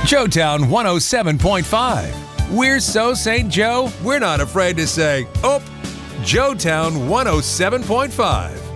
Joetown 107.5. We're so St. Joe, we're not afraid to say, oh, Joetown 107.5.